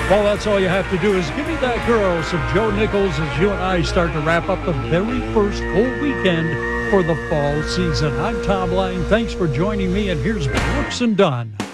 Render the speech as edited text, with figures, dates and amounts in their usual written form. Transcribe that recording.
Well, that's all you have to do is give me that girl, some Joe Nichols, as you and I start to wrap up the very first cold weekend for the fall season. I'm Tom Lang. Thanks for joining me, and here's Brooks and Dunn.